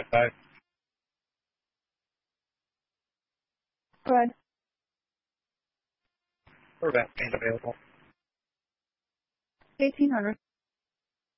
Bye. Go ahead. We're back being available. 1800.